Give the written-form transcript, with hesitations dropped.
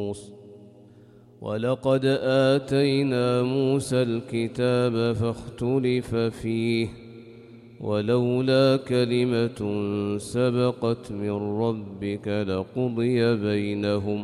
ولقد آتينا موسى الكتاب فاختلف فيه ولولا كلمة سبقت من ربك لقضي بينهم